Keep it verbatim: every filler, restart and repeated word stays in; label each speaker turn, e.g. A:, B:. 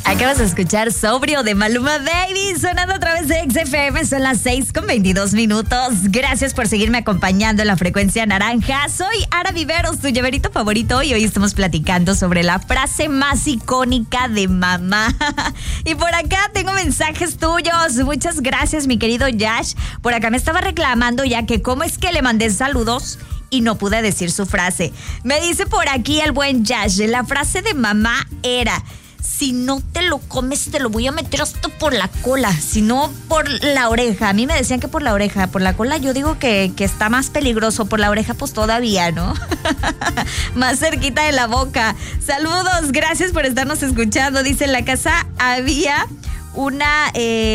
A: Acabas de escuchar Sobrio de Maluma Baby, sonando a través de X F M. Son las seis con veintidós minutos. Gracias por seguirme acompañando en la frecuencia naranja. Soy Ara Viveros, tu llaverito favorito, y hoy estamos platicando sobre la frase más icónica de mamá. Y por acá tengo mensajes tuyos. Muchas gracias, mi querido Yash. Por acá me estaba reclamando ya que cómo es que le mandé saludos y no pude decir su frase. Me dice por aquí el buen Yash, la frase de mamá era: si no te lo comes, te lo voy a meter hasta por la cola, si no por la oreja. A mí me decían que por la oreja, por la cola yo digo que, que está más peligroso, por la oreja pues todavía, ¿no? Más cerquita de la boca. Saludos, gracias por estarnos escuchando. Dice, en la casa había una... Eh,